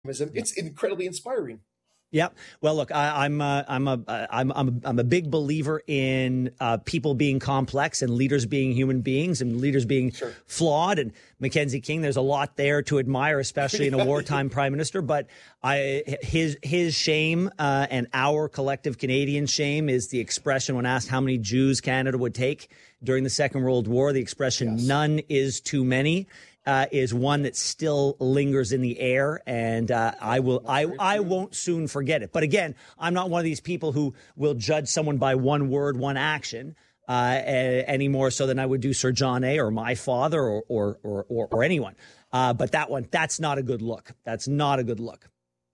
It's incredibly inspiring. Yeah. Well, look, I'm a big believer in people being complex and leaders being human beings and leaders being flawed. And Mackenzie King, there's a lot there to admire, especially in a wartime prime minister. But his shame and our collective Canadian shame is the expression when asked how many Jews Canada would take during the Second World War. The expression "none is too many." Is one that still lingers in the air, and I won't soon forget it. But again, I'm not one of these people who will judge someone by one word, one action, any more so than I would do Sir John A. or my father or anyone. But that's not a good look. That's not a good look.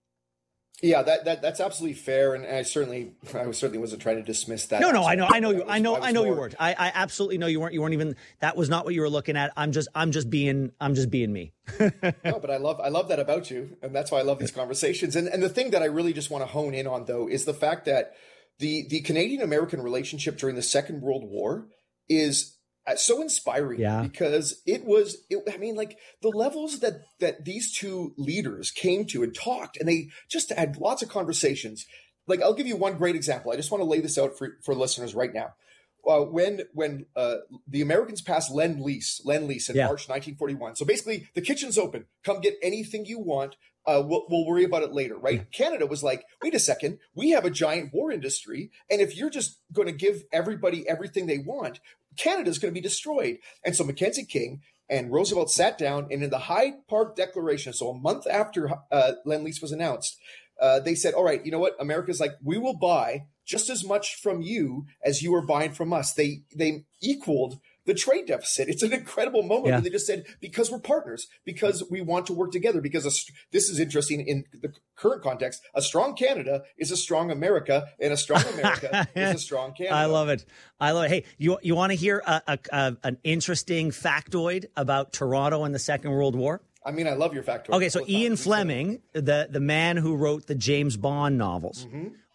Yeah, that's absolutely fair, and I certainly wasn't trying to dismiss that. No, I know you weren't. I absolutely know you weren't. You weren't even. That was not what you were looking at. I'm just being me. No, but I love that about you, and that's why I love these conversations. And the thing that I really just want to hone in on, though, is the fact that the Canadian-American relationship during the Second World War is so inspiring, because I mean, like the levels that these two leaders came to and talked, and they just had lots of conversations. Like, I'll give you one great example. I just want to lay this out for listeners right now. When the Americans passed Lend-Lease in March 1941. So basically, the kitchen's open. Come get anything you want. We'll worry about it later, right? Canada was like, wait a second, we have a giant war industry, and if you're just going to give everybody everything they want, Canada's going to be destroyed. And so Mackenzie King and Roosevelt sat down, and in the Hyde Park Declaration, so a month after Lend-Lease was announced, they said, all right, you know what? America's like, we will buy just as much from you as you are buying from us. They equaled the trade deficit. It's an incredible moment. And they just said, because we're partners, because we want to work together, because this is interesting in the current context. A strong Canada is a strong America, and a strong America is a strong Canada. I love it. Hey, you want to hear an interesting factoid about Toronto and the Second World War? I mean, I love your factoid. Okay, so Ian Fleming, the man who wrote the James Bond novels,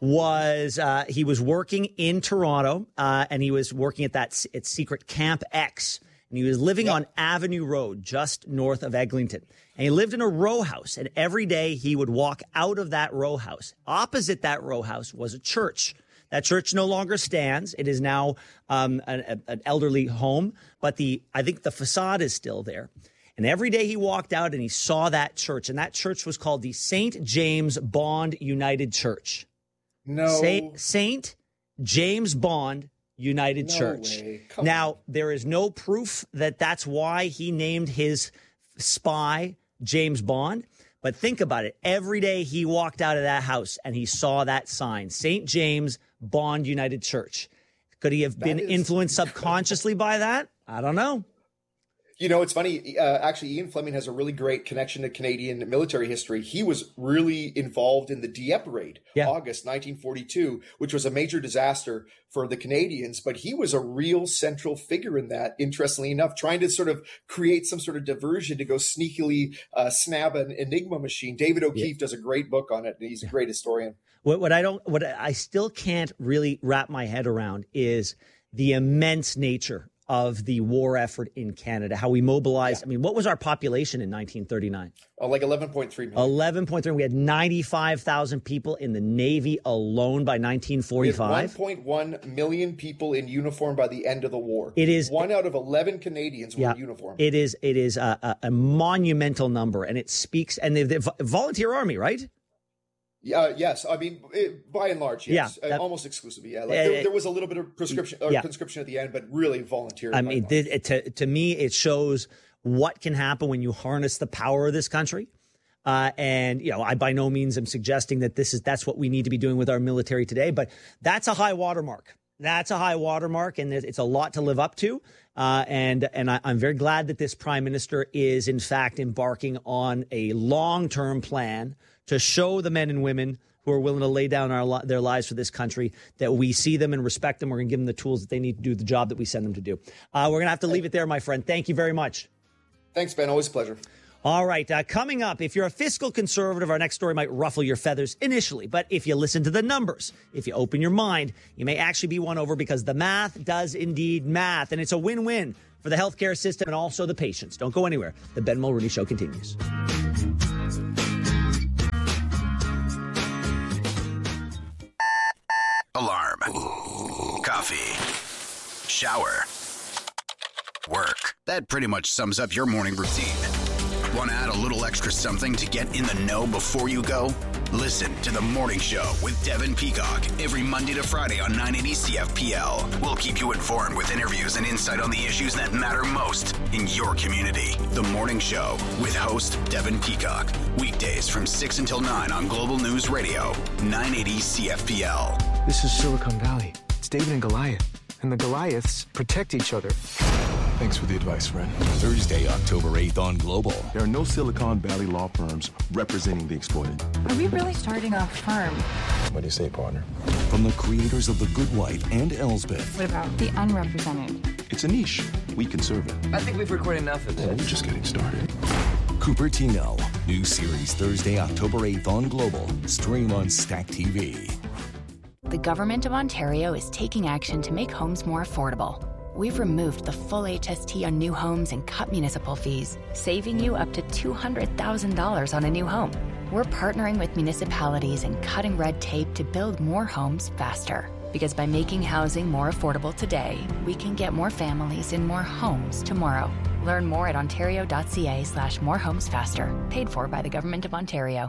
he was working in Toronto, and he was working at secret Camp X, and he was living on Avenue Road, just north of Eglinton. And he lived in a row house, and every day he would walk out of that row house. Opposite that row house was a church. That church no longer stands. It is now an elderly home, but I think the facade is still there. And every day he walked out and he saw that church, and that church was called the St. James Bond United Church. St. James Bond United Church. Now, there is no proof that that's why he named his spy James Bond. But think about it. Every day he walked out of that house and he saw that sign, St. James Bond United Church. Could he have been influenced subconsciously by that? I don't know. You know, it's funny. Actually, Ian Fleming has a really great connection to Canadian military history. He was really involved in the Dieppe raid, August 1942, which was a major disaster for the Canadians. But he was a real central figure in that, interestingly enough, trying to sort of create some sort of diversion to go sneakily snab an Enigma machine. David O'Keefe does a great book on it, and he's a great historian. What I still can't really wrap my head around is the immense nature of the war effort in Canada, how we mobilized. I mean, what was our population in 1939? Like 11.3 million. 11.3. We had 95,000 people in the Navy alone by 1945. 1.1 million people in uniform by the end of the war. It is 1 out of 11 Canadians were in uniform. It is a monumental number, and it speaks. And the volunteer army, right? Yes. I mean, by and large, yes. Almost exclusively. Yeah. There was a little bit of conscription at the end, but really volunteer. I mean, to me, it shows what can happen when you harness the power of this country. And, you know, I by no means am suggesting that that's what we need to be doing with our military today, but that's a high watermark. That's a high watermark, and it's a lot to live up to. And I'm very glad that this prime minister is, in fact, embarking on a long-term plan to show the men and women who are willing to lay down their lives for this country that we see them and respect them. We're going to give them the tools that they need to do the job that we send them to do. We're going to have to leave it there, my friend. Thank you very much. Thanks, Ben. Always a pleasure. All right. Coming up, if you're a fiscal conservative, our next story might ruffle your feathers initially. But if you listen to the numbers, if you open your mind, you may actually be won over because the math does indeed math. And it's a win-win for the healthcare system and also the patients. Don't go anywhere. The Ben Mulroney Show continues. coffee, shower, work. That pretty much sums up your morning routine. Want to add a little extra something to get in the know before you go? Listen to The Morning Show with Devin Peacock every Monday to Friday on 980 CFPL. We'll keep you informed with interviews and insight on the issues that matter most in your community. The Morning Show with host Devin Peacock. Weekdays from 6 until 9 on Global News Radio, 980 CFPL. This is Silicon Valley. It's David and Goliath. And the Goliaths protect each other. Thanks for the advice, friend. Thursday, October 8th on Global. There are no Silicon Valley law firms representing the exploited. Are we really starting a firm? What do you say, partner? From the creators of The Good Wife and Elsbeth. What about the unrepresented? It's a niche. We can serve it. I think we've recorded enough of this. We're just getting started. Cupertino. New series Thursday, October 8th on Global. Stream on Stack TV. The Government of Ontario is taking action to make homes more affordable. We've removed the full HST on new homes and cut municipal fees, saving you up to $200,000 on a new home. We're partnering with municipalities and cutting red tape to build more homes faster. Because by making housing more affordable today, we can get more families in more homes tomorrow. Learn more at ontario.ca/morehomesfaster. Paid for by the Government of Ontario.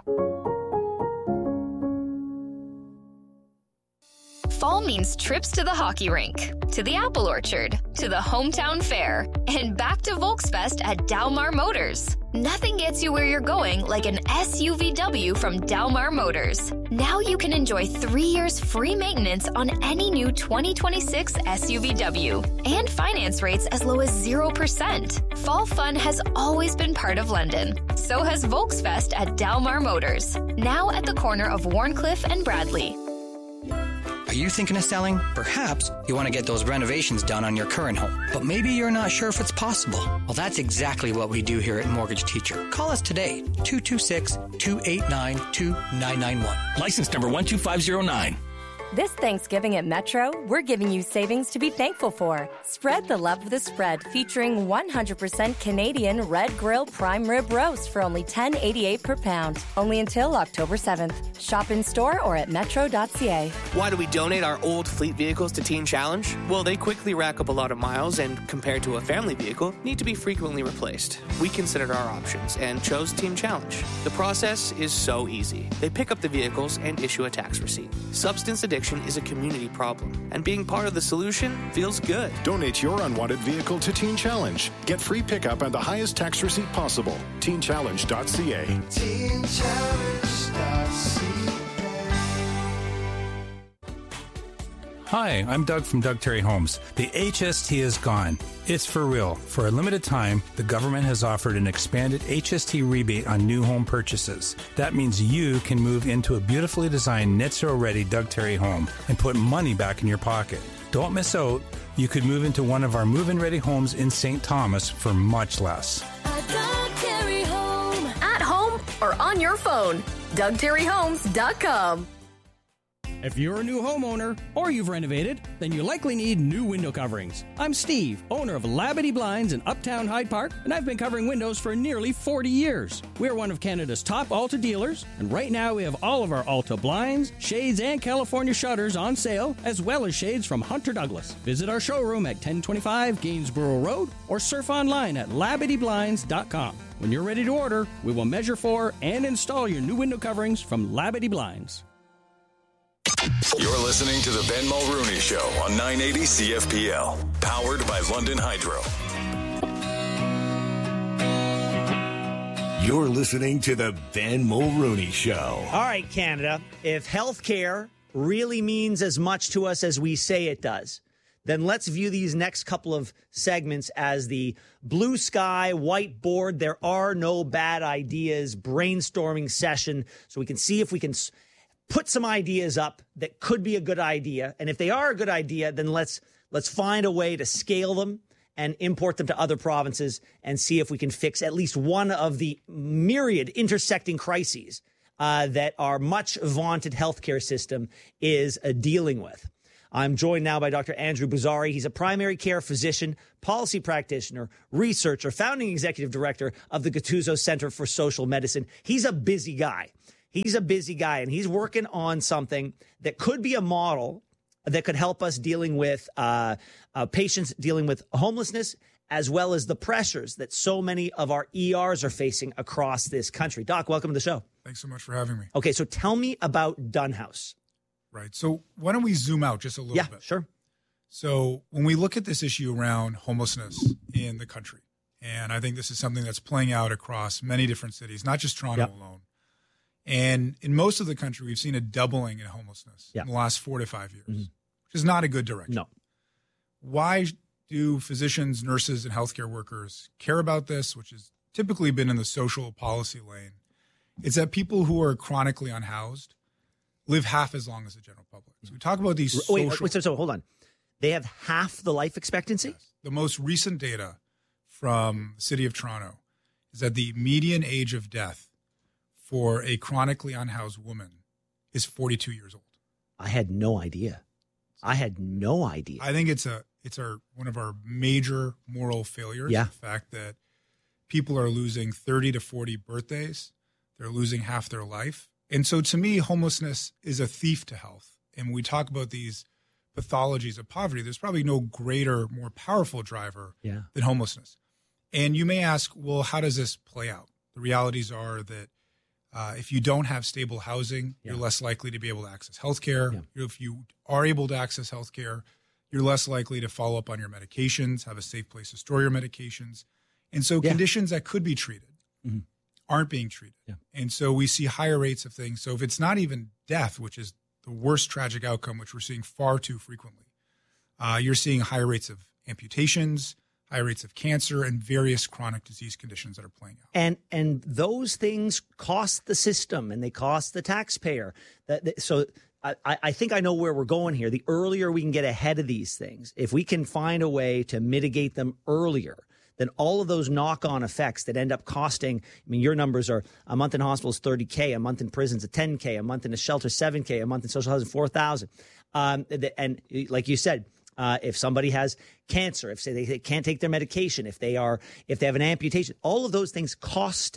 Fall means trips to the hockey rink, to the apple orchard, to the hometown fair, and back to Volksfest at Dalmar Motors. Nothing gets you where you're going like an SUVW from Dalmar Motors. Now you can enjoy 3 years free maintenance on any new 2026 SUVW and finance rates as low as 0%. Fall fun has always been part of London. So has Volksfest at Dalmar Motors, now at the corner of Warncliffe and Bradley. Are you thinking of selling? Perhaps you want to get those renovations done on your current home, but maybe you're not sure if it's possible. Well, that's exactly what we do here at Mortgage Teacher. Call us today, 226-289-2991. License number 12509. This Thanksgiving at Metro, we're giving you savings to be thankful for. Spread the love with a spread featuring 100% Canadian Red Grill Prime Rib Roast for only $10.88 per pound. Only until October 7th. Shop in store or at metro.ca. Why do we donate our old fleet vehicles to Teen Challenge? Well, they quickly rack up a lot of miles and, compared to a family vehicle, need to be frequently replaced. We considered our options and chose Teen Challenge. The process is so easy. They pick up the vehicles and issue a tax receipt. Substance addiction is a community problem, and being part of the solution feels good. Donate your unwanted vehicle to Teen Challenge. Get free pickup and the highest tax receipt possible. TeenChallenge.ca. TeenChallenge.ca. Hi, I'm Doug from Doug Terry Homes. The HST is gone. It's for real. For a limited time, the government has offered an expanded HST rebate on new home purchases. That means you can move into a beautifully designed net zero ready Doug Terry home and put money back in your pocket. Don't miss out. You could move into one of our move-in ready homes in St. Thomas for much less. Doug Terry Home. At home or on your phone. DougTerryHomes.com. If you're a new homeowner or you've renovated, then you likely need new window coverings. I'm Steve, owner of Labadee Blinds in Uptown Hyde Park, and I've been covering windows for nearly 40 years. We're one of Canada's top Alta dealers, and right now we have all of our Alta blinds, shades, and California shutters on sale, as well as shades from Hunter Douglas. Visit our showroom at 1025 Gainsborough Road or surf online at LabadeeBlinds.com. When you're ready to order, we will measure for and install your new window coverings from Labadee Blinds. You're listening to the Ben Mulrooney Show on 980 CFPL, powered by London Hydro. You're listening to the Ben Mulrooney Show. All right, Canada, if healthcare really means as much to us as we say it does, then let's view these next couple of segments as the blue sky, whiteboard, there are no bad ideas, brainstorming session, so we can see if we can put some ideas up that could be a good idea. And if they are a good idea, then let's find a way to scale them and import them to other provinces and see if we can fix at least one of the myriad intersecting crises that our much vaunted healthcare system is dealing with. I'm joined now by Dr. Andrew Boozary. He's a primary care physician, policy practitioner, researcher, founding executive director of the Gattuso Center for Social Medicine. He's a busy guy. And he's working on something that could be a model that could help us dealing with patients dealing with homelessness, as well as the pressures that so many of our ERs are facing across this country. Doc, welcome to the show. Thanks so much for having me. Okay, so tell me about Dunhouse. Right. So why don't we zoom out just a little bit? Yeah, sure. So when we look at this issue around homelessness in the country, and I think this is something that's playing out across many different cities, not just Toronto alone. And in most of the country, we've seen a doubling in homelessness in the last 4 to 5 years, which is not a good direction. No. Why do physicians, nurses, and healthcare workers care about this, which has typically been in the social policy lane? It's that people who are chronically unhoused live half as long as the general public. So we talk about these social... So hold on. They have half the life expectancy? Yes. The most recent data from the city of Toronto is that the median age of death for a chronically unhoused woman is 42 years old. I had no idea. I think it's one of our major moral failures. Yeah. The fact that people are losing 30 to 40 birthdays. They're losing half their life. And so to me, homelessness is a thief to health. And when we talk about these pathologies of poverty, there's probably no greater, more powerful driver than homelessness. And you may ask, well, how does this play out? The realities are that if you don't have stable housing, you're less likely to be able to access healthcare. If you are able to access healthcare, you're less likely to follow up on your medications, have a safe place to store your medications. And so conditions that could be treated aren't being treated. And so we see higher rates of things. So if it's not even death, which is the worst tragic outcome, which we're seeing far too frequently, you're seeing higher rates of amputations, high rates of cancer, and various chronic disease conditions that are playing out. And those things cost the system and they cost the taxpayer. So I think I know where we're going here. The earlier we can get ahead of these things, if we can find a way to mitigate them earlier, then all of those knock-on effects that end up costing, I mean, your numbers are a month in hospital is $30K, a month in prisons is $10K, a month in a shelter $7K, a month in social housing $4,000. And like you said, if somebody has cancer, if say they can't take their medication, if they have an amputation, all of those things cost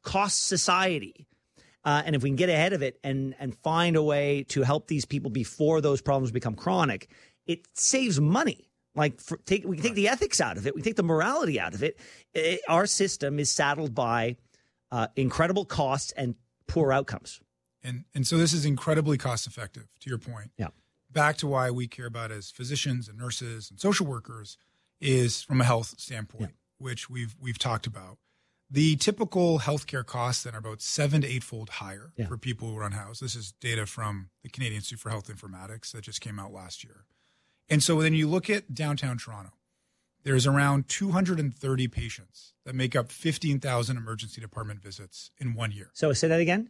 society. And if we can get ahead of it and find a way to help these people before those problems become chronic, it saves money. We can take the ethics out of it. We take the morality out of it. Our system is saddled by incredible costs and poor outcomes. And so this is incredibly cost effective, to your point. Yeah. Back to why we care about as physicians and nurses and social workers is from a health standpoint, which we've talked about. The typical healthcare costs then are about 7 to 8-fold higher for people who are unhoused. This is data from the Canadian Institute for Health Informatics that just came out last year. And so then you look at downtown Toronto, there's around 230 patients that make up 15,000 emergency department visits in 1 year. So say that again?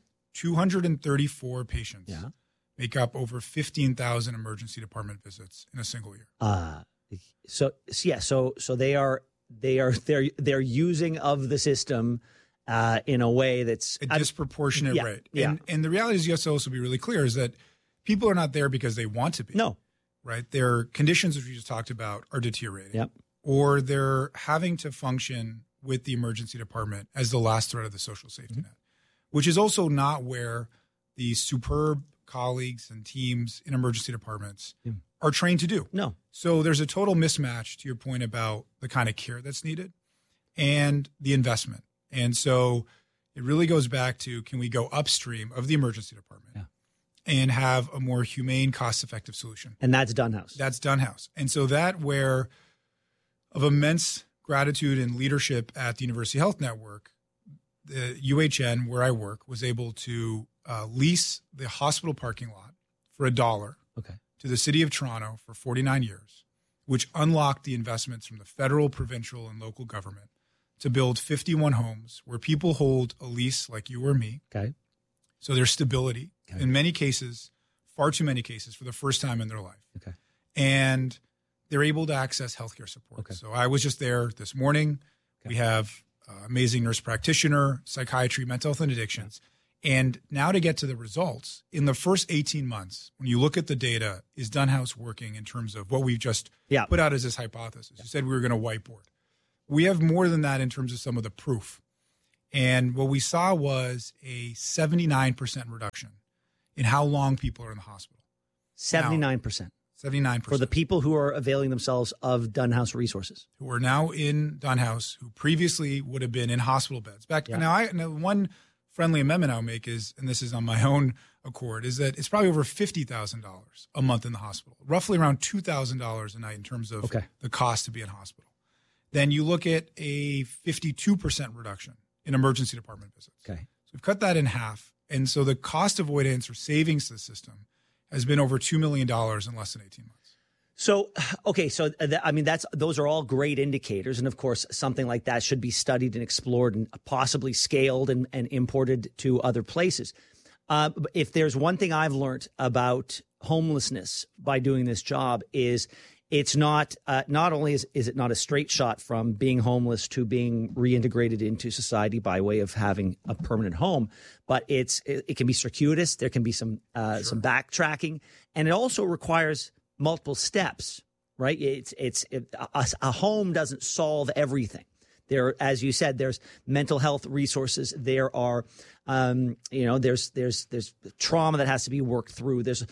234 patients make up over 15,000 emergency department visits in a single year. So they're using of the system in a way that's a disproportionate rate. And the reality is, you have to also be really clear, is that people are not there because they want to be. No. Right? Their conditions, which we just talked about, are deteriorating. Yep. Or they're having to function with the emergency department as the last thread of the social safety net, which is also not where the superb colleagues and teams in emergency departments are trained to do. No. So there's a total mismatch, to your point about the kind of care that's needed and the investment. And so it really goes back to, can we go upstream of the emergency department and have a more humane, cost-effective solution? And that's Dunhouse. That's Dunhouse. And so that, where of immense gratitude and leadership at the University Health Network, the UHN, where I work, was able to lease the hospital parking lot for $1 to the city of Toronto for 49 years, which unlocked the investments from the federal, provincial, and local government to build 51 homes where people hold a lease like you or me. Okay. So there's stability. In many cases, far too many cases, for the first time in their life. Okay. And they're able to access healthcare support. Okay. So I was just there this morning. Okay. We have amazing nurse practitioner, psychiatry, mental health, and addictions. And now to get to the results, in the first 18 months, when you look at the data, is Dunhouse working in terms of what we've just put out as this hypothesis? You said we were going to whiteboard. We have more than that in terms of some of the proof. And what we saw was a 79% reduction in how long people are in the hospital. 79%. 79%. For the people who are availing themselves of Dunn House resources. Who are now in Dunn House, who previously would have been in hospital beds. Now, one friendly amendment I'll make is, and this is on my own accord, is that it's probably over $50,000 a month in the hospital, roughly around $2,000 a night in terms of the cost to be in hospital. Then you look at a 52% reduction in emergency department visits. Okay. So we've cut that in half. And so the cost avoidance or savings to the system has been over $2 million in less than 18 months. So, okay, those are all great indicators. And of course, something like that should be studied and explored and possibly scaled and imported to other places. If there's one thing I've learned about homelessness by doing this job is it's not only is it not a straight shot from being homeless to being reintegrated into society by way of having a permanent home, but it can be circuitous. There can be some backtracking, and it also requires multiple steps. Right? A home doesn't solve everything. There, as you said, there's mental health resources. There are, there's trauma that has to be worked through. There's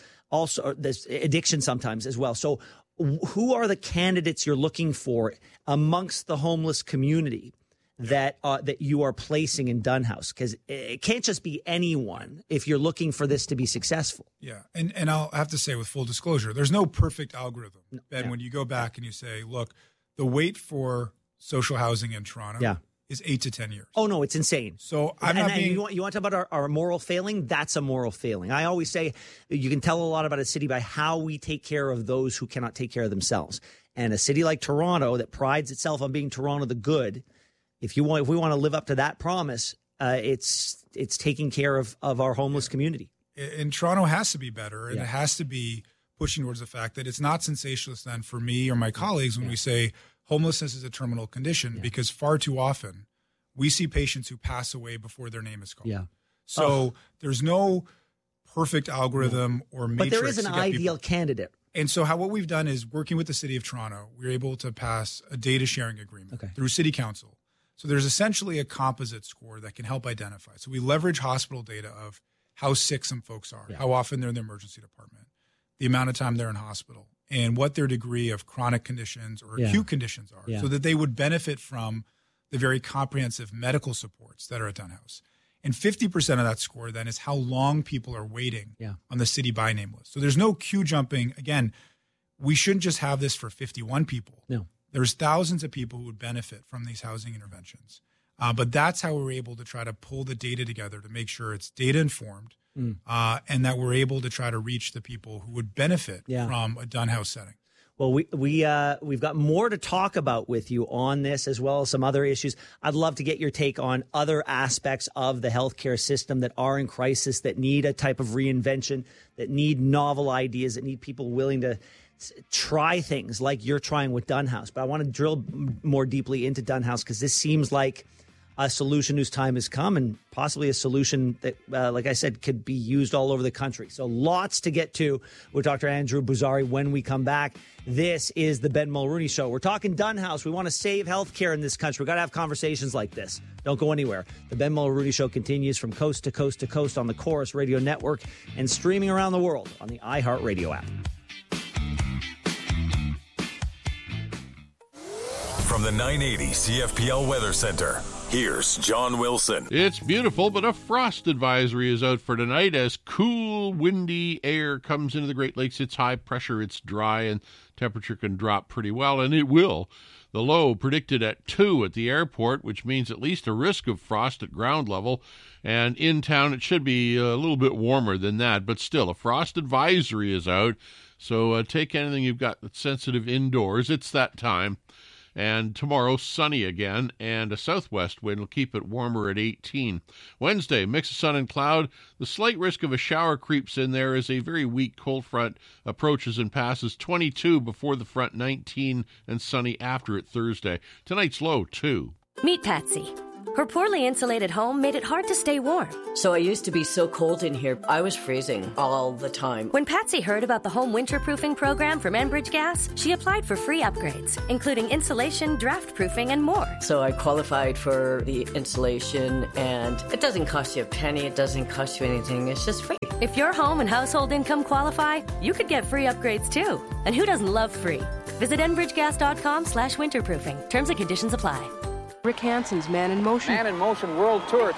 addiction sometimes as well. So, who are the candidates you're looking for amongst the homeless community that you are placing in Dunn House? Because it can't just be anyone if you're looking for this to be successful. Yeah, and I'll have to say with full disclosure, there's no perfect algorithm. Ben, when you go back and you say, look, the wait for social housing in Toronto is 8 to 10 years. Oh, no, it's insane. So you want to talk about our moral failing? That's a moral failing. I always say you can tell a lot about a city by how we take care of those who cannot take care of themselves. And a city like Toronto that prides itself on being Toronto the good, if we want to live up to that promise, it's taking care of our homeless community. And Toronto has to be better, and it has to be pushing towards the fact that it's not sensationalist then for me or my colleagues when we say homelessness is a terminal condition, because far too often we see patients who pass away before their name is called. Yeah. So there's no perfect algorithm or matrix. But there is an ideal candidate. And so what we've done is working with the City of Toronto, we're able to pass a data sharing agreement through City Council. So there's essentially a composite score that can help identify. So we leverage hospital data of how sick some folks are, how often they're in the emergency department, the amount of time they're in hospital, and what their degree of chronic conditions or acute conditions are, so that they would benefit from the very comprehensive medical supports that are at Dunn House. And 50% of that score then is how long people are waiting on the city by name list. So there's no queue jumping. Again, we shouldn't just have this for 51 people. No. There's thousands of people who would benefit from these housing interventions. But that's how we're able to try to pull the data together to make sure it's data informed and that we're able to try to reach the people who would benefit from a Dunn House setting. Well, we've got more to talk about with you on this, as well as some other issues. I'd love to get your take on other aspects of the healthcare system that are in crisis, that need a type of reinvention, that need novel ideas, that need people willing to try things like you're trying with Dunn House. But I want to drill more deeply into Dunn House because this seems like a solution whose time has come, and possibly a solution that, like I said, could be used all over the country. So lots to get to with Dr. Andrew Boozary when we come back. This is the Ben Mulrooney Show. We're talking Dunn House. We want to save healthcare in this country. We've got to have conversations like this. Don't go anywhere. The Ben Mulrooney Show continues from coast to coast to coast on the Chorus Radio Network and streaming around the world on the iHeartRadio app. From the 980 CFPL Weather Center, here's John Wilson. It's beautiful, but a frost advisory is out for tonight as cool, windy air comes into the Great Lakes. It's high pressure, it's dry, and temperature can drop pretty well, and it will. The low predicted at 2 at the airport, which means at least a risk of frost at ground level. And in town, it should be a little bit warmer than that, but still, a frost advisory is out. So take anything you've got that's sensitive indoors. It's that time. And tomorrow, sunny again, and a southwest wind will keep it warmer at 18. Wednesday, mix of sun and cloud. The slight risk of a shower creeps in there as a very weak cold front approaches and passes. 22 before the front, 19 and sunny after it Thursday. Tonight's low, 2. Meet Patsy. Her poorly insulated home made it hard to stay warm. So I used to be so cold in here, I was freezing all the time. When Patsy heard about the home winterproofing program from Enbridge Gas, she applied for free upgrades, including insulation, draft proofing, and more. So I qualified for the insulation, and it doesn't cost you a penny. It doesn't cost you anything. It's just free. If your home and household income qualify, you could get free upgrades too. And who doesn't love free? Visit enbridgegas.com/winterproofing. Terms and conditions apply. Rick Hansen's Man in Motion. Man in Motion World Tour.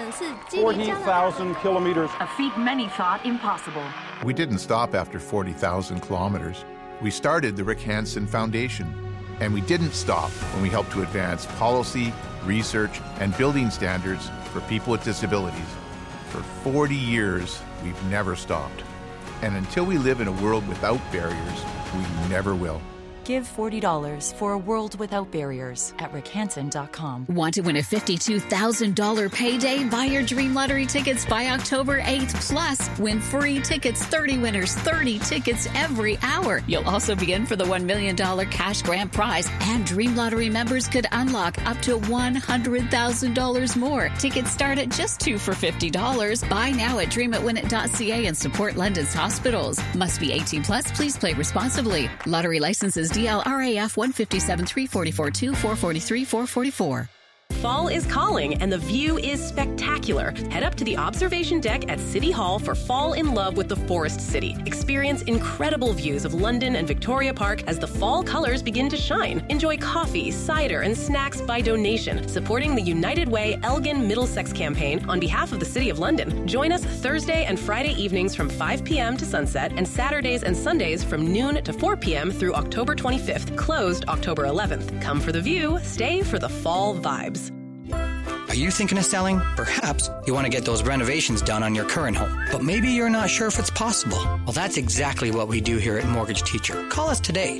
40,000 kilometers. A feat many thought impossible. We didn't stop after 40,000 kilometers. We started the Rick Hansen Foundation. And we didn't stop when we helped to advance policy, research, and building standards for people with disabilities. For 40 years, we've never stopped. And until we live in a world without barriers, we never will. Give $40 for a world without barriers at rickhansen.com. Want to win a $52,000 payday? Buy your Dream Lottery tickets by October 8th. Plus, win free tickets, 30 winners, 30 tickets every hour. You'll also be in for the $1 million cash grand prize, and Dream Lottery members could unlock up to $100,000 more. Tickets start at just $2 for $50. Buy now at dreamitwinit.ca and support London's hospitals. Must be 18 plus. Please play responsibly. Lottery licenses DLRAF 157 344 2 443 444. Fall is calling and the view is spectacular. Head up to the observation deck at City Hall for Fall in Love with the Forest City. Experience incredible views of London and Victoria Park as the fall colors begin to shine. Enjoy coffee, cider, and snacks by donation, supporting the United Way Elgin Middlesex campaign on behalf of the City of London. Join us Thursday and Friday evenings from 5 p.m. to sunset and Saturdays and Sundays from noon to 4 p.m. through October 25th, closed October 11th. Come for the view, stay for the fall vibes. Are you thinking of selling? Perhaps you want to get those renovations done on your current home, but maybe you're not sure if it's possible. Well, that's exactly what we do here at Mortgage Teacher. Call us today,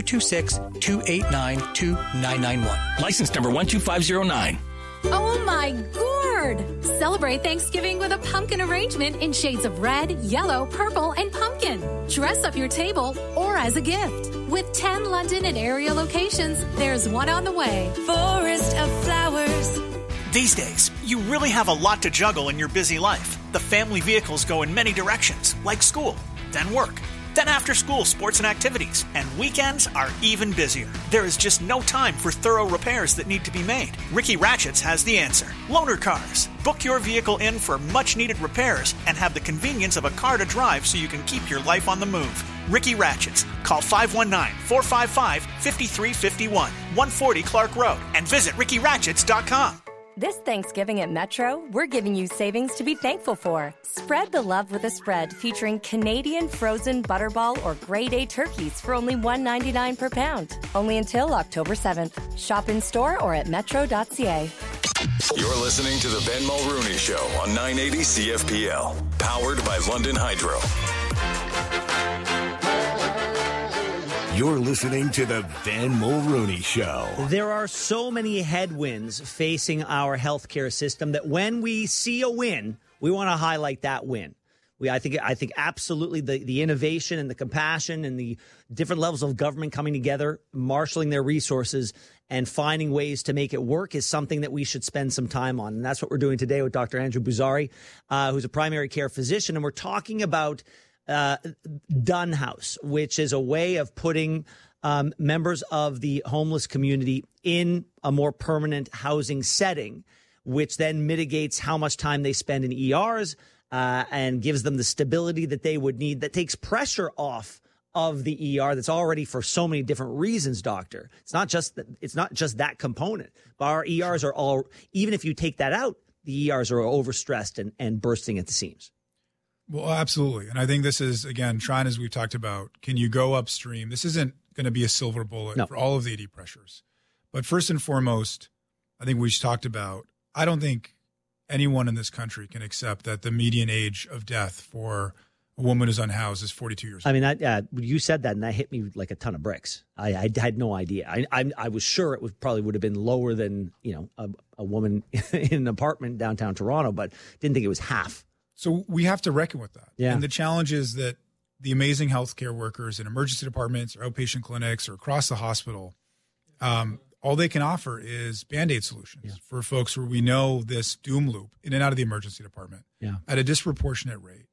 226-289-2991. License number 12509. Oh my gourd! Celebrate Thanksgiving with a pumpkin arrangement in shades of red, yellow, purple, and pumpkin. Dress up your table or as a gift. With 10 London and area locations, there's one on the way. Forest of flowers. These days, you really have a lot to juggle in your busy life. The family vehicles go in many directions, like school, then work, then after school sports and activities, and weekends are even busier. There is just no time for thorough repairs that need to be made. Ricky Ratchets has the answer. Loaner Cars. Book your vehicle in for much-needed repairs and have the convenience of a car to drive so you can keep your life on the move. Ricky Ratchets. Call 519-455-5351, 140 Clark Road, and visit rickyratchets.com. This Thanksgiving at Metro, we're giving you savings to be thankful for. Spread the love with a spread featuring Canadian frozen butterball or grade A turkeys for only $1.99 per pound. Only until October 7th. Shop in store or at metro.ca. You're listening to the Ben Mulrooney Show on 980 CFPL, powered by London Hydro. You're listening to the Ben Mulrooney Show. There are so many headwinds facing our healthcare system that when we see a win, we want to highlight that win. I think absolutely the innovation and the compassion and the different levels of government coming together, marshaling their resources and finding ways to make it work is something that we should spend some time on. And that's what we're doing today with Dr. Andrew Buzari, who's a primary care physician. And we're talking about Done House, which is a way of putting members of the homeless community in a more permanent housing setting, which then mitigates how much time they spend in ERs and gives them the stability that they would need. That takes pressure off of the ER that's already for so many different reasons, doctor. It's not just that component. But our ERs are all, even if you take that out, the ERs are overstressed and bursting at the seams. Well, absolutely. And I think this is, again, trying, as we've talked about, can you go upstream? This isn't going to be a silver bullet for all of the ED pressures. But first and foremost, I think we talked about, I don't think anyone in this country can accept that the median age of death for a woman who's unhoused is 42 years old. I mean, you said that, and that hit me like a ton of bricks. I had no idea. I was sure it would have been lower than a woman in an apartment downtown Toronto, but didn't think it was half. So we have to reckon with that. Yeah. And the challenge is that the amazing healthcare workers in emergency departments or outpatient clinics or across the hospital all they can offer is Band-Aid solutions for folks where we know this doom loop in and out of the emergency department at a disproportionate rate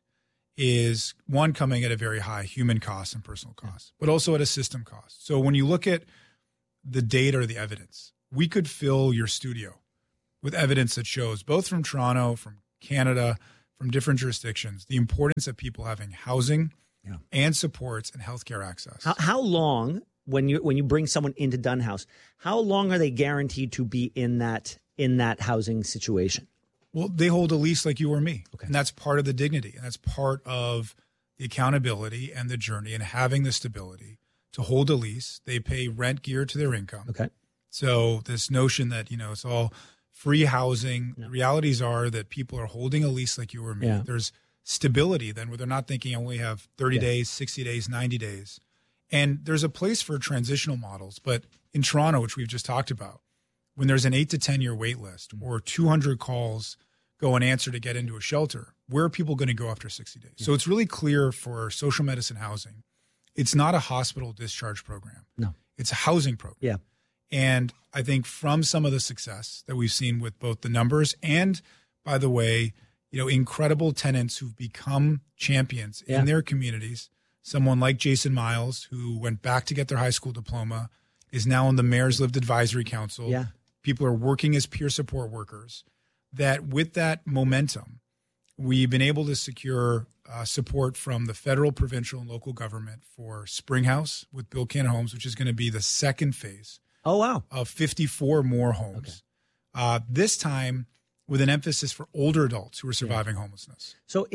is, one, coming at a very high human cost and personal cost, but also at a system cost. So when you look at the data or the evidence, we could fill your studio with evidence that shows, both from Toronto, from Canada, from different jurisdictions, the importance of people having housing and supports and healthcare access. How long, when you bring someone into Dunn House, how long are they guaranteed to be in that housing situation? Well, they hold a lease like you or me. Okay. And that's part of the dignity. And that's part of the accountability and the journey and having the stability to hold a lease. They pay rent geared to their income. Okay. So this notion that, it's all free housing, the realities are that people are holding a lease like you or me. Yeah. There's stability then where they're not thinking I only have 30 days, 60 days, 90 days. And there's a place for transitional models. But in Toronto, which we've just talked about, when there's an 8 to 10 year wait list or 200 calls go unanswered to get into a shelter, where are people going to go after 60 days? So it's really clear for social medicine housing, it's not a hospital discharge program. No. It's a housing program. Yeah. And I think from some of the success that we've seen with both the numbers and, by the way, incredible tenants who've become champions in their communities, someone like Jason Miles, who went back to get their high school diploma, is now on the Mayor's Lived Advisory Council. Yeah. People are working as peer support workers. That with that momentum, we've been able to secure support from the federal, provincial, and local government for Springhouse with Bill Cannon Homes, which is going to be the second phase. Oh, wow. Of 54 more homes. Okay. This time with an emphasis for older adults who are surviving homelessness. So,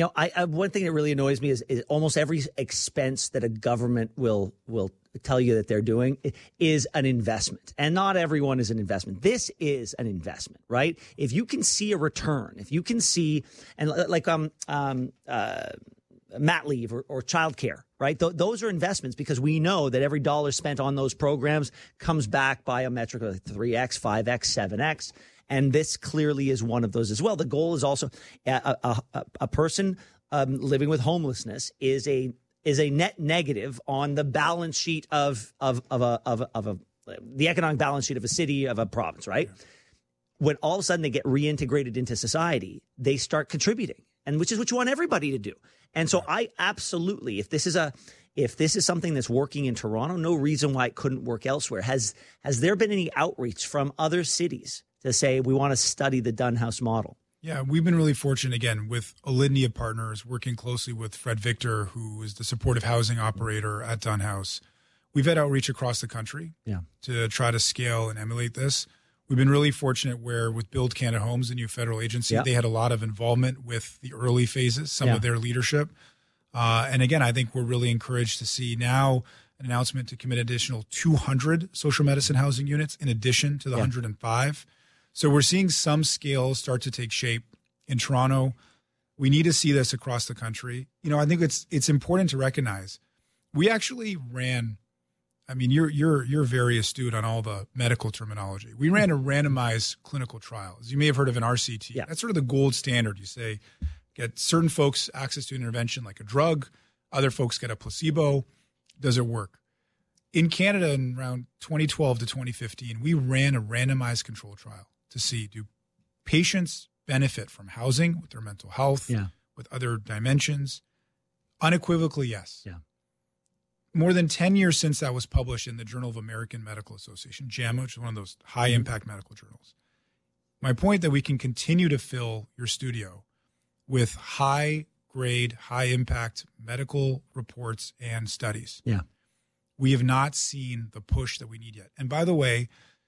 I one thing that really annoys me is almost every expense that a government will tell you that they're doing is an investment. And not everyone is an investment. This is an investment, right? If you can see a return, if you can see, and like mat leave or childcare, right? Those are investments because we know that every dollar spent on those programs comes back by a metric of 3x, 5x, 7x. And this clearly is one of those as well. The goal is also a person living with homelessness is a net negative on the balance sheet of the economic balance sheet of a city, of a province, right? Yeah. When all of a sudden they get reintegrated into society, they start contributing, and which is what you want everybody to do. And so I absolutely, if this is something that's working in Toronto, no reason why it couldn't work elsewhere. Has there been any outreach from other cities to say we want to study the Dunn House model? Yeah, we've been really fortunate, again, with a litany of partners, working closely with Fred Victor, who is the supportive housing operator at Dunn House. We've had outreach across the country to try to scale and emulate this. We've been really fortunate where with Build Canada Homes, the new federal agency, they had a lot of involvement with the early phases, some of their leadership. And again, I think we're really encouraged to see now an announcement to commit additional 200 social medicine housing units in addition to the 105. So we're seeing some scale start to take shape in Toronto. We need to see this across the country. I think it's important to recognize we actually ran. I mean, you're very astute on all the medical terminology. We ran a randomized clinical trial. As you may have heard of an RCT. Yeah. That's sort of the gold standard. You say, get certain folks access to an intervention like a drug. Other folks get a placebo. Does it work? In Canada in around 2012 to 2015, we ran a randomized control trial to see, do patients benefit from housing with their mental health, with other dimensions? Unequivocally, yes. Yeah. More than 10 years since that was published in the Journal of American Medical Association, JAMA, which is one of those high-impact medical journals. My point that we can continue to fill your studio with high-grade, high-impact medical reports and studies. Yeah. We have not seen the push that we need yet. And by the way,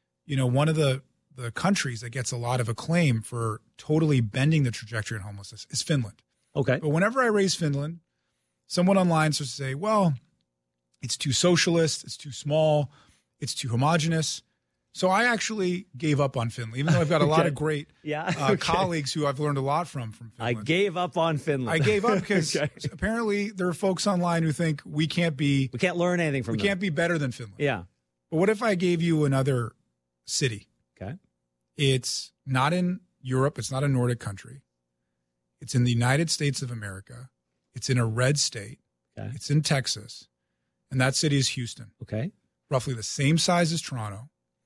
one of the countries that gets a lot of acclaim for totally bending the trajectory in homelessness is Finland. Okay. But whenever I raise Finland, someone online starts to say, well, it's too socialist, it's too small, it's too homogenous. So I actually gave up on Finland, even though I've got a lot of great colleagues who I've learned a lot from Finland. I gave up on Finland. I gave up because apparently there are folks online who think we can't learn anything from them. We can't be better than Finland. Yeah. But what if I gave you another city? Okay. It's not in Europe. It's not a Nordic country. It's in the United States of America. It's in a red state. Okay. It's in Texas. And that city is Houston. Okay. Roughly the same size as Toronto.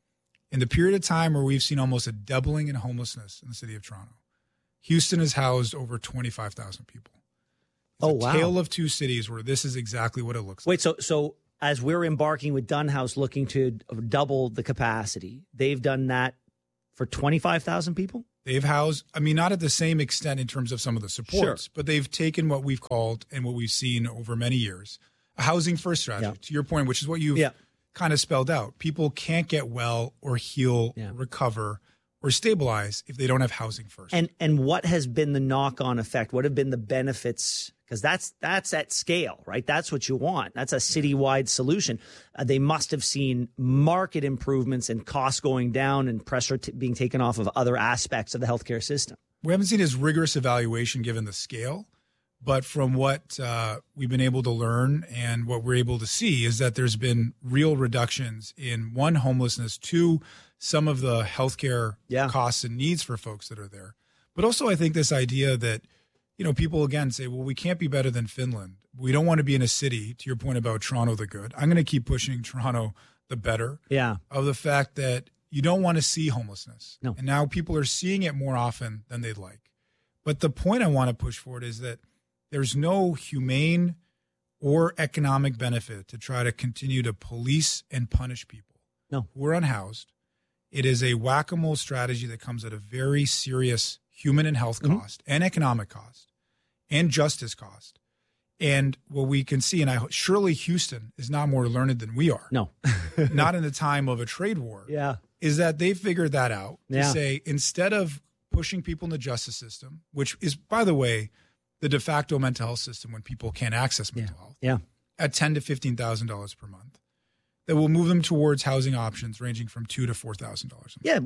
In the period of time where we've seen almost a doubling in homelessness in the city of Toronto, Houston has housed over 25,000 people. It's a tale of two cities where this is exactly what it looks like. Wait, so as we're embarking with Dunhouse looking to double the capacity, they've done that for 25,000 people? They've housed, not at the same extent in terms of some of the supports, but they've taken what we've called and what we've seen over many years, a housing first strategy, to your point, which is what you've kind of spelled out. People can't get well or heal, or recover, or stabilize if they don't have housing first. And what has been the knock-on effect? What have been the benefits? Because that's at scale, right? That's what you want. That's a citywide solution. They must have seen market improvements and costs going down and pressure being taken off of other aspects of the healthcare system. We haven't seen as rigorous evaluation given the scale, but from what we've been able to learn and what we're able to see is that there's been real reductions in, one, homelessness, two, some of the healthcare costs and needs for folks that are there. But also I think this idea that, people again say, well, we can't be better than Finland. We don't want to be in a city, to your point about Toronto the good. I'm going to keep pushing Toronto the better. Yeah. Of the fact that you don't want to see homelessness. No. And now people are seeing it more often than they'd like. But the point I want to push forward is that there's no humane or economic benefit to try to continue to police and punish people who are unhoused. It is a whack-a-mole strategy that comes at a very serious human and health cost and economic cost and justice cost. And what we can see, and surely Houston is not more learned than we are. No. Not in the time of a trade war. Yeah. Is that they figured that out to say, instead of pushing people in the justice system, which is, by the way, the de facto mental health system when people can't access mental health, at $10,000 to $15,000 per month, that will move them towards housing options ranging from $2,000 to $4,000. Yeah,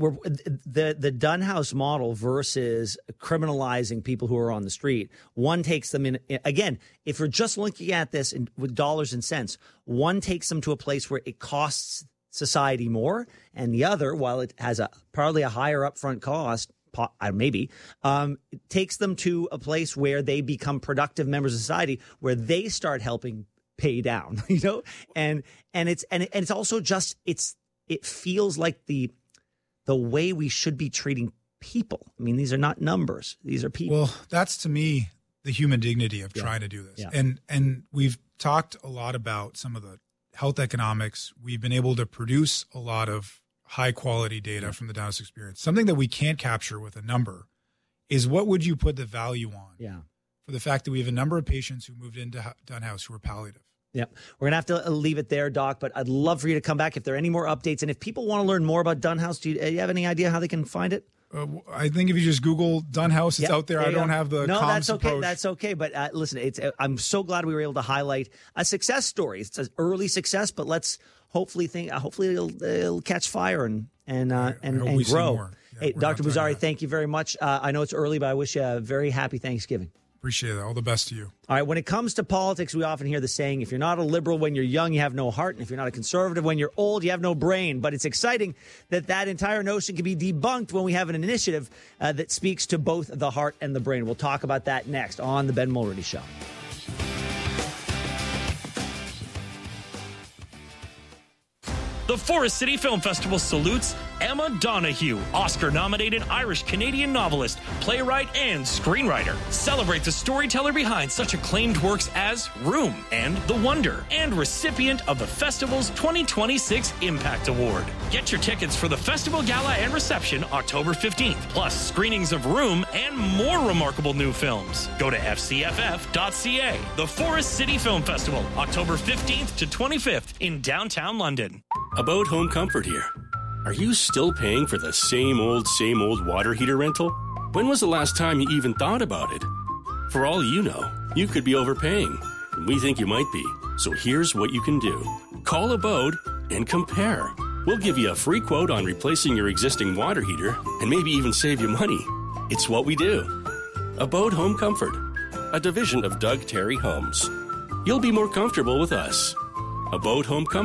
the Dunhouse model versus criminalizing people who are on the street. One takes them in, again, if we're just looking at this with dollars and cents, one takes them to a place where it costs society more, and the other, while it has probably a higher upfront cost, maybe, it takes them to a place where they become productive members of society, where they start helping pay down, and it's also just it feels like the way we should be treating people. I mean, these are not numbers; these are people. Well, that's to me the human dignity of trying to do this. And we've talked a lot about some of the health economics. We've been able to produce a lot of high quality data from the Dunhouse experience. Something that we can't capture with a number is, what would you put the value on? Yeah. For the fact that we have a number of patients who moved into Dunhouse who are palliative. Yep. We're going to have to leave it there, Doc, but I'd love for you to come back if there are any more updates. And if people want to learn more about Dunhouse, do you have any idea how they can find it? I think if you just Google Dunhouse, it's out there. I don't have the comms that's okay. approach. That's okay. But listen, I'm so glad we were able to highlight a success story. It's an early success, but let's hopefully it'll catch fire and grow. Hey, Dr. Buzari, thank you very much. I know it's early, but I wish you a very happy Thanksgiving. Appreciate it. All the best to you. All right. When it comes to politics, we often hear the saying, if you're not a liberal when you're young, you have no heart. And if you're not a conservative when you're old, you have no brain. But it's exciting that entire notion can be debunked when we have an initiative that speaks to both the heart and the brain. We'll talk about that next on The Ben Mulroney Show. The Forest City Film Festival salutes Emma Donoghue, Oscar-nominated Irish-Canadian novelist, playwright, and screenwriter. Celebrate the storyteller behind such acclaimed works as Room and The Wonder, and recipient of the festival's 2026 Impact Award. Get your tickets for the festival gala and reception October 15th, plus screenings of Room and more remarkable new films. Go to fcff.ca. The Forest City Film Festival, October 15th to 25th in downtown London. About Home Comfort here. Are you still paying for the same old water heater rental? When was the last time you even thought about it? For all you know, you could be overpaying, and we think you might be. So here's what you can do. Call Abode and compare. We'll give you a free quote on replacing your existing water heater and maybe even save you money. It's what we do. Abode Home Comfort, a division of Doug Terry Homes. You'll be more comfortable with us.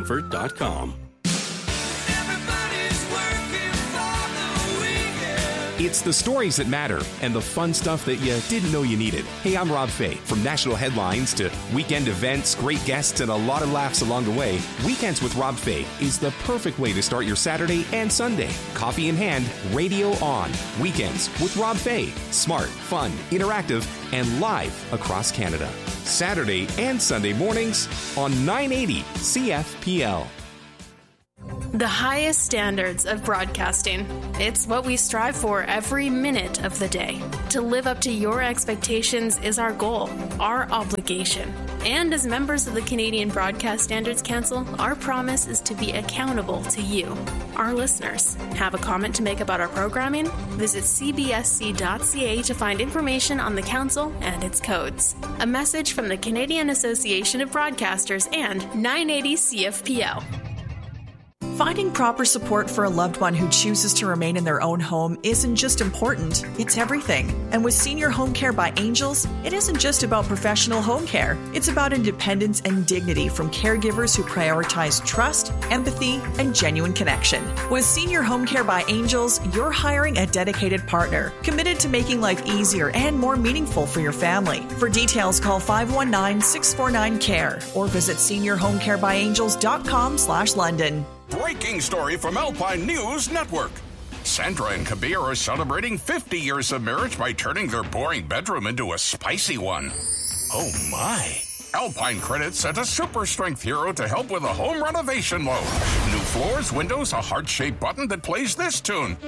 AbodeHomeComfort.com. It's the stories that matter and the fun stuff that you didn't know you needed. Hey, I'm Rob Fay. From national headlines to weekend events, great guests, and a lot of laughs along the way, Weekends with Rob Fay is the perfect way to start your Saturday and Sunday. Coffee in hand, radio on. Weekends with Rob Fay. Smart, fun, interactive, and live across Canada. Saturday and Sunday mornings on 980 CFPL. The highest standards of broadcasting. It's what we strive for every minute of the day. To live up to your expectations is our goal, our obligation. And as members of the Canadian Broadcast Standards Council, our promise is to be accountable to you, our listeners. Have a comment to make about our programming? Visit cbsc.ca to find information on the council and its codes. A message from the Canadian Association of Broadcasters and 980 CFPL. Finding proper support for a loved one who chooses to remain in their own home isn't just important, it's everything. And with Senior Home Care by Angels, it isn't just about professional home care. It's about independence and dignity from caregivers who prioritize trust, empathy, and genuine connection. With Senior Home Care by Angels, you're hiring a dedicated partner, committed to making life easier and more meaningful for your family. For details, call 519-649-CARE or visit seniorhomecarebyangels.com/London. Breaking story from Alpine News Network. Sandra and Kabir are celebrating 50 years of marriage by turning their boring bedroom into a spicy one. Oh my. Alpine Credit sent a super strength hero to help with a home renovation loan. New floors, windows, a heart-shaped button that plays this tune.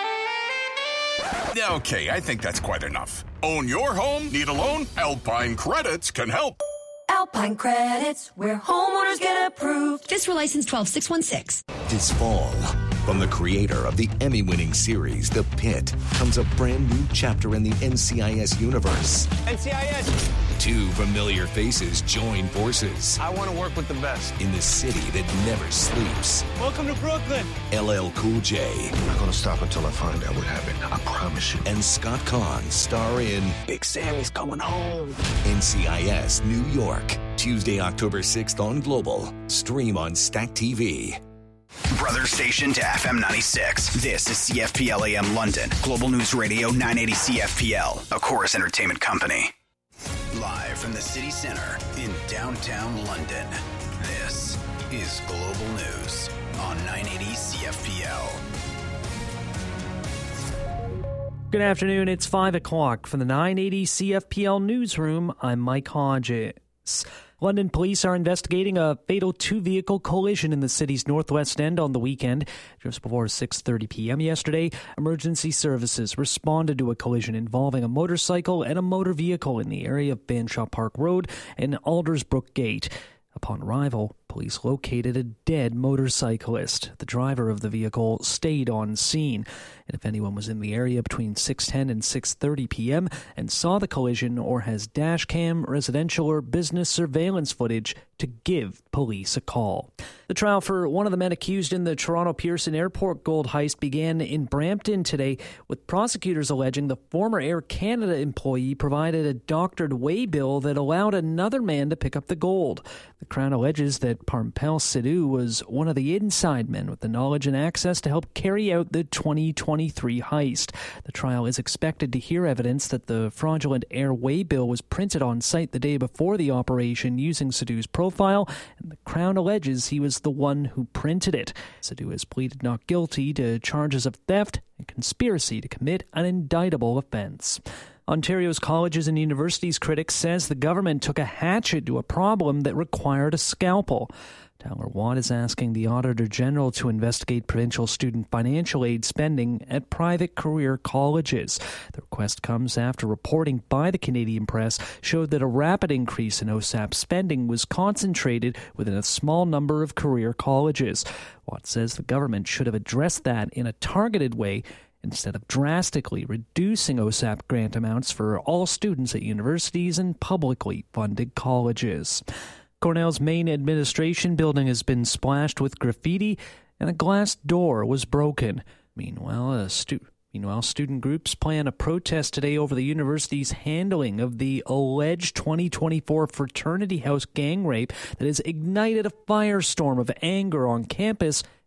Okay, I think that's quite enough. Own your home? Need a loan? Alpine Credits can help. Alpine Credits, where homeowners get approved. FSRA license 12616. This fall, from the creator of the Emmy-winning series The Pit, comes a brand new chapter in the NCIS universe. NCIS! Two familiar faces join forces. I want to work with the best. In the city that never sleeps. Welcome to Brooklyn. LL Cool J. I'm not going to stop until I find out what happened. I promise you. And Scott Conn star in Big Sammy's Coming Home. NCIS New York. Tuesday, October 6th on Global. Stream on Stack TV. Brother station to FM 96. This is CFPL AM London. Global News Radio 980 CFPL. A Chorus Entertainment Company. Live from the city center in downtown London. This is Global News on 980 CFPL. Good afternoon. It's 5 o'clock from the 980 CFPL newsroom. I'm Mike Hodges. London police are investigating a fatal two-vehicle collision in the city's northwest end on the weekend. Just before 6:30 p.m. yesterday, emergency services responded to a collision involving a motorcycle and a motor vehicle in the area of Banshaw Park Road and Aldersbrook Gate. Upon arrival, police located a dead motorcyclist. The driver of the vehicle stayed on scene. And if anyone was in the area between 6:10 and 6:30 p.m. and saw the collision or has dashcam, residential, or business surveillance footage, to give police a call. The trial for one of the men accused in the Toronto Pearson Airport gold heist began in Brampton today, with prosecutors alleging the former Air Canada employee provided a doctored waybill that allowed another man to pick up the gold. The Crown alleges that Parmpel Sidhu was one of the inside men with the knowledge and access to help carry out the 2023 heist. The trial is expected to hear evidence that the fraudulent air waybill was printed on site the day before the operation using Sidhu's profile, and the Crown alleges he was the one who printed it. Sidhu has pleaded not guilty to charges of theft and conspiracy to commit an indictable offence. Ontario's Colleges and Universities critics says the government took a hatchet to a problem that required a scalpel. Tyler Watt is asking the Auditor General to investigate provincial student financial aid spending at private career colleges. The request comes after reporting by the Canadian Press showed that a rapid increase in OSAP spending was concentrated within a small number of career colleges. Watt says the government should have addressed that in a targeted way instead of drastically reducing OSAP grant amounts for all students at universities and publicly funded colleges. Cornell's main administration building has been splashed with graffiti, and a glass door was broken. Meanwhile, student groups plan a protest today over the university's handling of the alleged 2024 fraternity house gang rape that has ignited a firestorm of anger on campus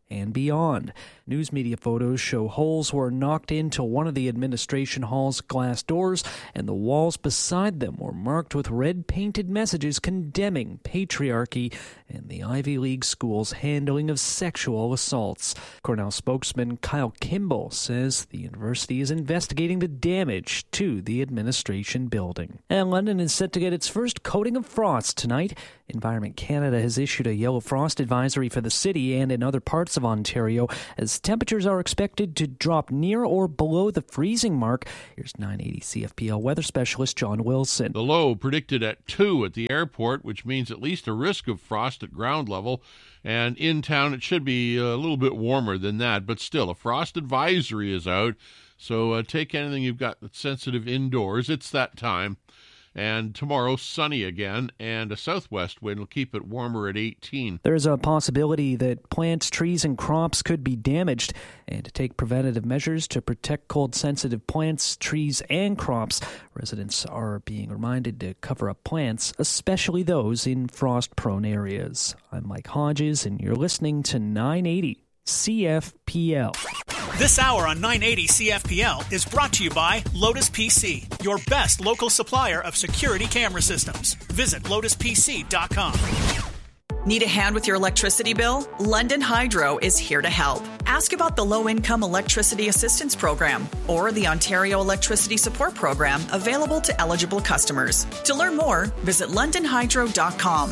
and beyond. News media photos show holes were knocked into one of the administration hall's glass doors, and the walls beside them were marked with red-painted messages condemning patriarchy and the Ivy League school's handling of sexual assaults. Cornell spokesman Kyle Kimball says the university is investigating the damage to the administration building. And London is set to get its first coating of frost tonight. Environment Canada has issued a yellow frost advisory for the city and in other parts of Ontario as temperatures are expected to drop near or below the freezing mark. Here's 980 CFPL weather specialist John Wilson. The low predicted at 2 at the airport, which means at least a risk of frost at ground level. And in town, it should be a little bit warmer than that, but still, a frost advisory is out. So take anything you've got that's sensitive indoors. It's that time. And tomorrow, sunny again, and a southwest wind will keep it warmer at 18. There's a possibility that plants, trees, and crops could be damaged. And to take preventative measures to protect cold-sensitive plants, trees, and crops, residents are being reminded to cover up plants, especially those in frost-prone areas. I'm Mike Hodges, and you're listening to 980 CFPL. This hour on 980 CFPL is brought to you by Lotus PC, your best local supplier of security camera systems. Visit lotuspc.com. Need a hand with your electricity bill? London Hydro is here to help. Ask about the Low-Income Electricity Assistance Program or the Ontario Electricity Support Program available to eligible customers. To learn more, visit londonhydro.com.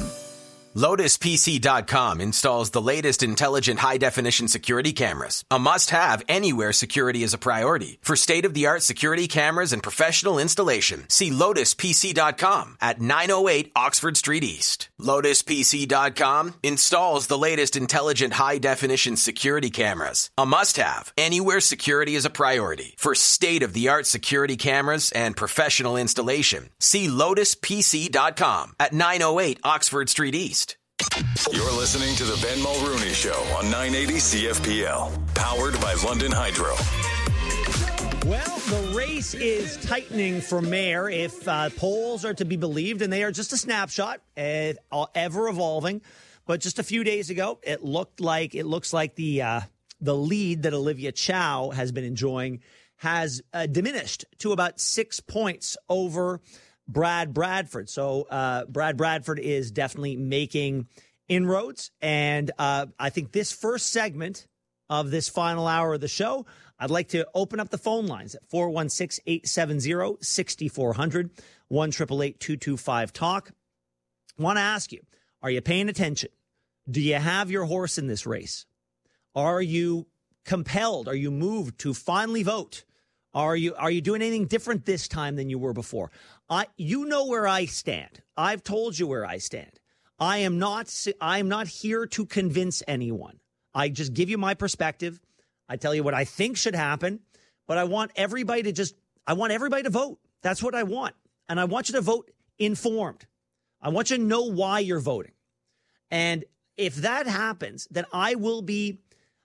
LotusPC.com installs the latest intelligent high-definition security cameras. A must-have anywhere security is a priority. For state-of-the-art security cameras and professional installation, see LotusPC.com at 908 Oxford Street East. LotusPC.com installs the latest intelligent high-definition security cameras. A must-have anywhere security is a priority. For state-of-the-art security cameras and professional installation, see LotusPC.com at 908 Oxford Street East. You're listening to the Ben Mulrooney Show on 980 CFPL, powered by London Hydro. Well, the race is tightening for mayor if polls are to be believed, and they are just a snapshot, ever evolving. But just a few days ago, it looks like the lead that Olivia Chow has been enjoying has diminished to about 6 points over Brad Bradford. So Brad Bradford is definitely making inroads. And I think this first segment of this final hour of the show, I'd like to open up the phone lines at 416-870-6400, 1-888-225-TALK. I want to ask you, are you paying attention? Do you have your horse in this race? Are you compelled? Are you moved to finally vote? Are you doing anything different this time than you were before? You know where I stand. I've told you where I stand. I am not here to convince anyone. I just give you my perspective. I tell you what I think should happen, but I want everybody to vote. That's what I want. And I want you to vote informed. I want you to know why you're voting. And if that happens, then I will be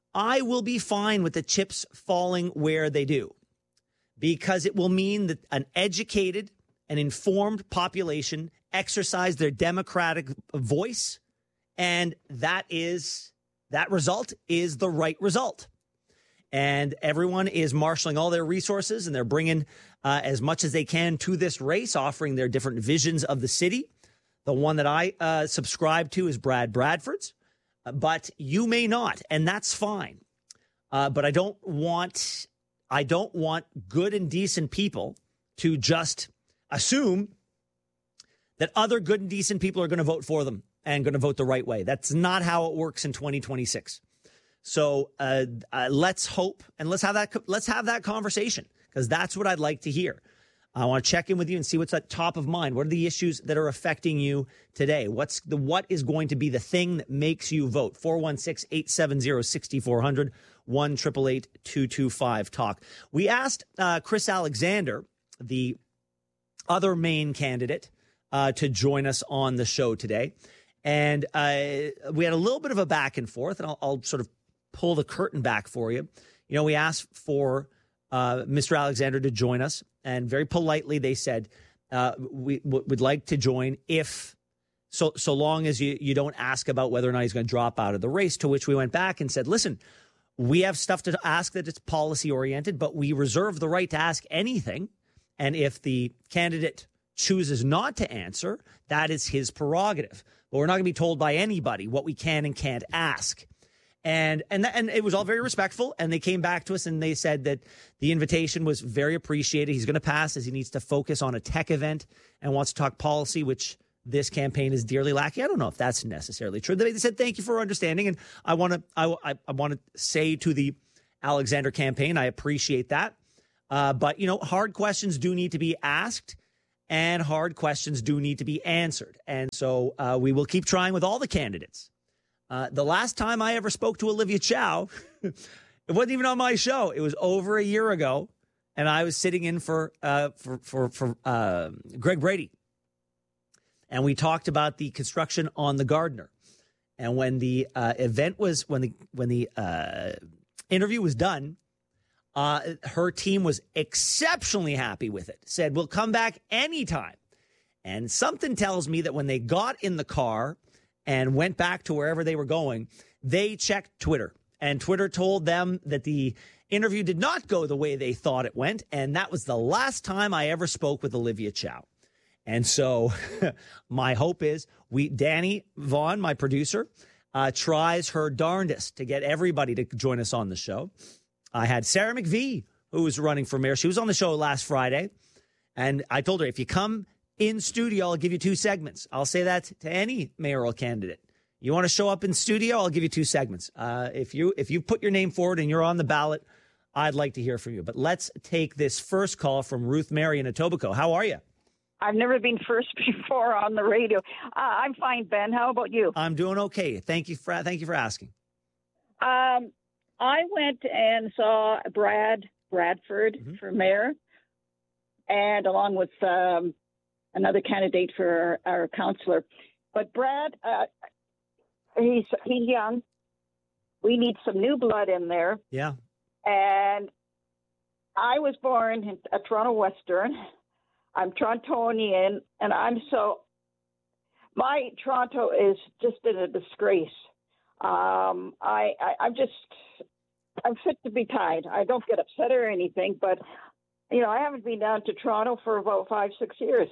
fine with the chips falling where they do, because it will mean that an educated and informed population exercise their democratic voice, and that result is the right result. And everyone is marshaling all their resources, and they're bringing as much as they can to this race, offering their different visions of the city. The one that I subscribe to is Brad Bradford's, but you may not, and that's fine. But I don't want good and decent people to just assume that other good and decent people are going to vote for them and going to vote the right way. That's not how it works in 2026. So let's hope and let's have that conversation, because that's what I'd like to hear. I want to check in with you and see what's at top of mind. What are the issues that are affecting you today? What is going to be the thing that makes you vote? 416-870-6400, 1-888-225-TALK. We asked Chris Alexander, the other main candidate, to join us on the show today. And we had a little bit of a back and forth, and I'll sort of pull the curtain back for you. You know, we asked for Mr. Alexander to join us, and very politely they said, we would like to join if so long as you don't ask about whether or not he's going to drop out of the race, to which we went back and said, listen, we have stuff to ask that it's policy-oriented, but we reserve the right to ask anything. And if the candidate chooses not to answer, that is his prerogative. But we're not going to be told by anybody what we can and can't ask. And it was all very respectful. And they came back to us and they said that the invitation was very appreciated. He's going to pass as he needs to focus on a tech event and wants to talk policy, which this campaign is dearly lacking. I don't know if that's necessarily true. They said, thank you for understanding. And I want to say to the Alexander campaign, I appreciate that. But, hard questions do need to be asked and hard questions do need to be answered. And so we will keep trying with all the candidates. The last time I ever spoke to Olivia Chow, it wasn't even on my show. It was over a year ago. And I was sitting in for Greg Brady. And we talked about the construction on the Gardiner. And when the event was, when the interview was done, her team was exceptionally happy with it. Said, we'll come back anytime. And something tells me that when they got in the car and went back to wherever they were going, they checked Twitter. And Twitter told them that the interview did not go the way they thought it went. And that was the last time I ever spoke with Olivia Chow. And so my hope is Danny Vaughn, my producer, tries her darndest to get everybody to join us on the show. I had Sarah McVie, who was running for mayor. She was on the show last Friday. And I told her, if you come in studio, I'll give you 2 segments. I'll say that to any mayoral candidate. You want to show up in studio, I'll give you 2 segments. If you put your name forward and you're on the ballot, I'd like to hear from you. But let's take this first call from Ruth Mary in Etobicoke. How are you? I've never been first before on the radio. I'm fine, Ben. How about you? I'm doing okay. Thank you for asking. I went and saw Bradford for mayor, and along with another candidate for our councillor. But Brad, he's young. We need some new blood in there. Yeah. And I was born in Toronto Western. I'm Torontonian, and my Toronto is just in a disgrace. I'm fit to be tied. I don't get upset or anything, but I haven't been down to Toronto for about 5-6 years.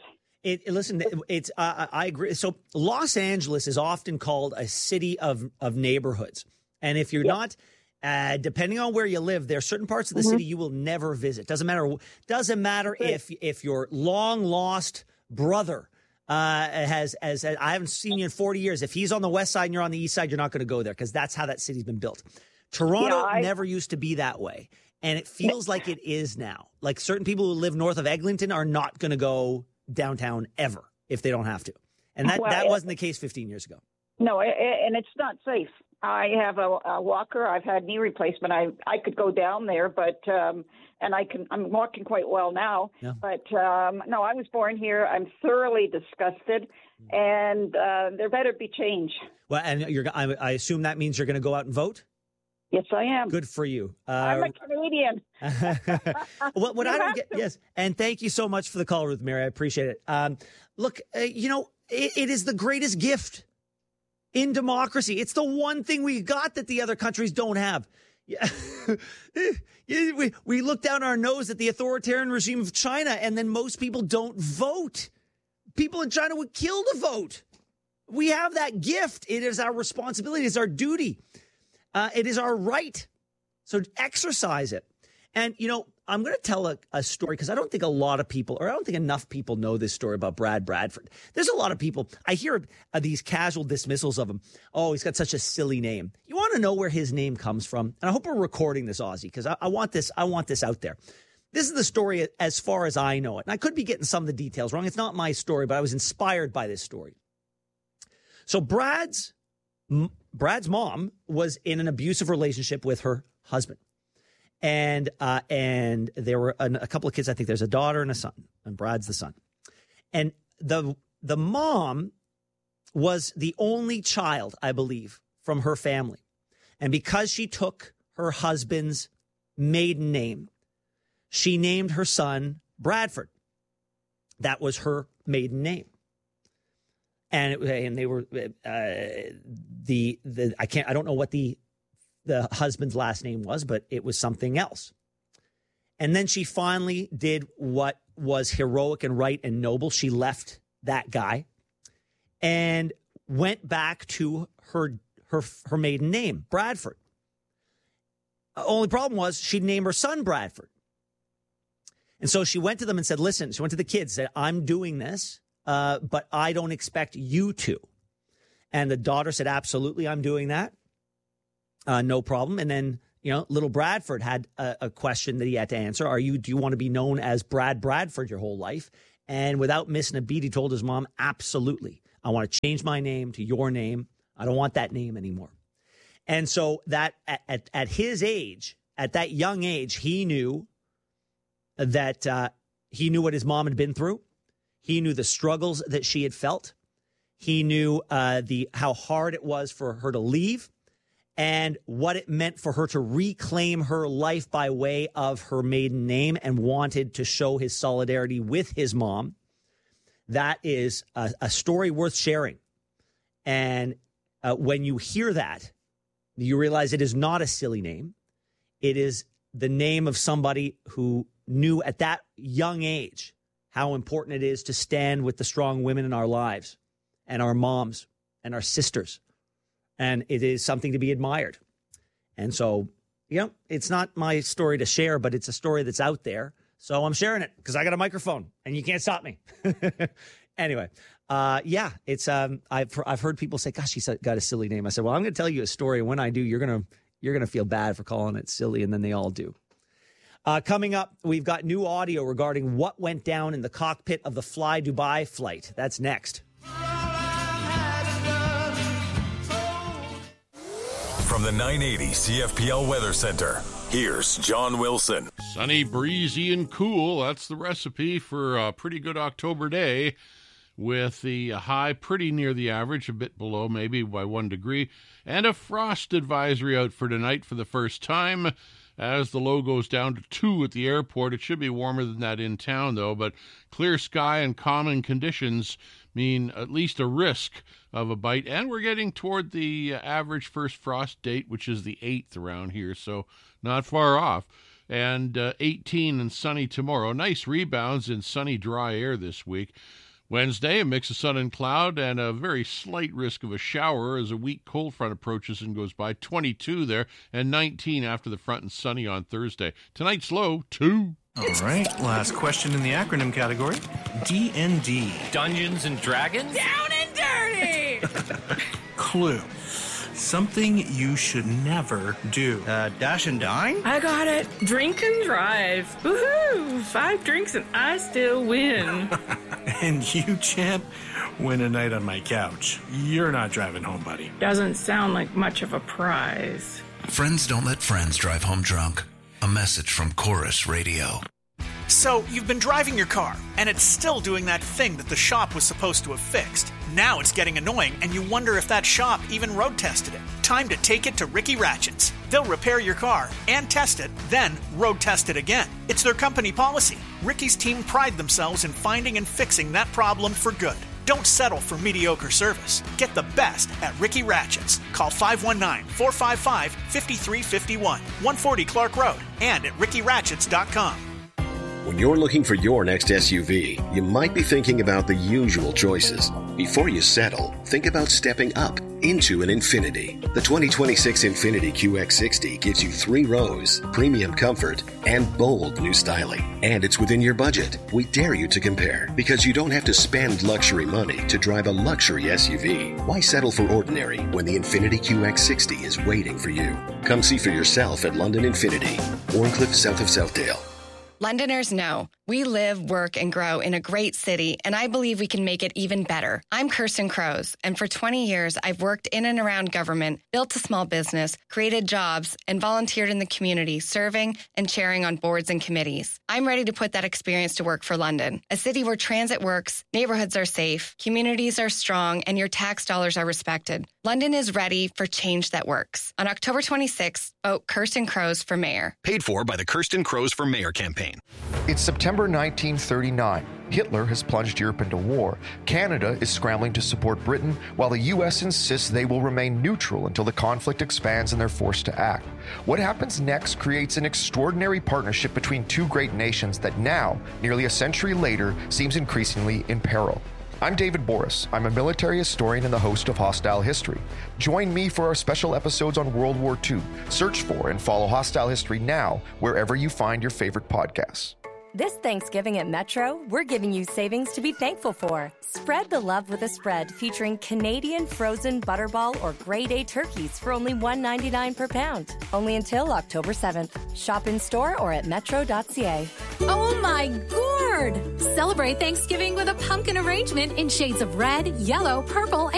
I agree. So Los Angeles is often called a city of neighborhoods, and if you're not. Depending on where you live, there are certain parts of the city you will never visit. Doesn't matter if your long lost brother I haven't seen you in 40 years. If he's on the west side and you're on the east side, you're not going to go there because that's how that city's been built. Toronto never used to be that way, and it feels like it is now. Like certain people who live north of Eglinton are not going to go downtown ever if they don't have to, and that wasn't the case 15 years ago. No, and it's not safe. I have a walker. I've had knee replacement. I could go down there, but and I'm walking quite well now. Yeah. But no, I was born here. I'm thoroughly disgusted, and there better be change. Well, and I assume that means you're going to go out and vote? Yes, I am. Good for you. I'm a Canadian. what I don't get, yes, and thank you so much for the call, Ruth Mary. I appreciate it. Look, it is the greatest gift in democracy. It's the one thing we got that the other countries don't have. We look down our nose at the authoritarian regime of China, and then most people don't vote. People in China would kill to vote. We have that gift. It is our responsibility. It's our duty. It is our right. So exercise it. And, I'm going to tell a story because I don't think a lot of people, or I don't think enough people know this story about Brad Bradford. There's a lot of people, I hear these casual dismissals of him. Oh, he's got such a silly name. You want to know where his name comes from? And I hope we're recording this, Ozzy, because I want this out there. This is the story as far as I know it. And I could be getting some of the details wrong. It's not my story, but I was inspired by this story. So Brad's mom was in an abusive relationship with her husband. And there were a couple of kids. I think there's a daughter and a son, and Brad's the son. And the mom was the only child, I believe, from her family. And because she took her husband's maiden name, she named her son Bradford. That was her maiden name. And they were I don't know what the husband's last name was, but it was something else. And then she finally did what was heroic and right and noble. She left that guy and went back to her maiden name, Bradford. Only problem was she'd name her son Bradford. And so she went to them and said, listen, she went to the kids, said, I'm doing this, but I don't expect you to. And the daughter said, absolutely, I'm doing that. No problem. And then, little Bradford had a question that he had to answer. Do you want to be known as Brad Bradford your whole life? And without missing a beat, he told his mom, absolutely. I want to change my name to your name. I don't want that name anymore. And so that at his age, at that young age, he knew that he knew what his mom had been through. He knew the struggles that she had felt. He knew how hard it was for her to leave and what it meant for her to reclaim her life by way of her maiden name, and wanted to show his solidarity with his mom. That is a story worth sharing. And when you hear that, you realize it is not a silly name. It is the name of somebody who knew at that young age how important it is to stand with the strong women in our lives and our moms and our sisters. And it is something to be admired. And so, it's not my story to share, but it's a story that's out there. So I'm sharing it because I got a microphone and you can't stop me. Anyway, it's I've heard people say, gosh, he's got a silly name. I said, well, I'm going to tell you a story. And when I do, you're going to feel bad for calling it silly. And then they all do. Coming up, we've got new audio regarding what went down in the cockpit of the Fly Dubai flight. That's next. From the 980 CFPL Weather Center, here's John Wilson. Sunny, breezy, and cool. That's the recipe for a pretty good October day, with the high pretty near the average, a bit below maybe by 1 degree, and a frost advisory out for tonight for the first time. As the low goes down to 2 at the airport. It should be warmer than that in town, though, but clear sky and common conditions mean at least a risk of a bite. And we're getting toward the average first frost date, which is the 8th around here, so not far off. And 18 and sunny tomorrow. Nice rebounds in sunny, dry air this week. Wednesday, a mix of sun and cloud and a very slight risk of a shower as a weak cold front approaches and goes by. 22 there and 19 after the front and sunny on Thursday. Tonight's low, 2. All right, last question in the acronym category. D&D. Dungeons and Dragons? Down and dirty! Clue. Something you should never do. Dash and dine? I got it. Drink and drive. Woohoo! 5 drinks and I still win. And you, champ, win a night on my couch. You're not driving home, buddy. Doesn't sound like much of a prize. Friends don't let friends drive home drunk. A message from Chorus Radio. So, you've been driving your car, and it's still doing that thing that the shop was supposed to have fixed. Now it's getting annoying, and you wonder if that shop even road tested it. Time to take it to Ricky Ratchets. They'll repair your car and test it, then road test it again. It's their company policy. Ricky's team pride themselves in finding and fixing that problem for good. Don't settle for mediocre service. Get the best at Ricky Ratchets. Call 519-455-5351, 140 Clark Road, and at rickyratchets.com. When you're looking for your next SUV, you might be thinking about the usual choices. Before you settle, think about stepping up into an Infiniti. The 2026 Infiniti QX60 gives you 3 rows, premium comfort, and bold new styling. And it's within your budget. We dare you to compare, because you don't have to spend luxury money to drive a luxury SUV. Why settle for ordinary when the Infiniti QX60 is waiting for you? Come see for yourself at London Infiniti, Warncliffe, south of Southdale. Londoners know we live, work, and grow in a great city, and I believe we can make it even better. I'm Kirsten Crows, and for 20 years, I've worked in and around government, built a small business, created jobs, and volunteered in the community, serving and chairing on boards and committees. I'm ready to put that experience to work for London, a city where transit works, neighborhoods are safe, communities are strong, and your tax dollars are respected. London is ready for change that works. On October 26th, vote Kirsten Crows for mayor. Paid for by the Kirsten Crows for Mayor campaign. It's September 1939. Hitler has plunged Europe into war. Canada is scrambling to support Britain, while the U.S. insists they will remain neutral until the conflict expands and they're forced to act. What happens next creates an extraordinary partnership between two great nations that now, nearly a century later, seems increasingly in peril. I'm David Boris. I'm a military historian and the host of Hostile History. Join me for our special episodes on World War II. Search for and follow Hostile History now wherever you find your favorite podcasts. This Thanksgiving at Metro, we're giving you savings to be thankful for. Spread the love with a spread featuring Canadian frozen Butterball or Grade A turkeys for only $1.99 per pound. Only until October 7th. Shop in store or at metro.ca. Oh my gourd! Celebrate Thanksgiving with a pumpkin arrangement in shades of red, yellow, purple,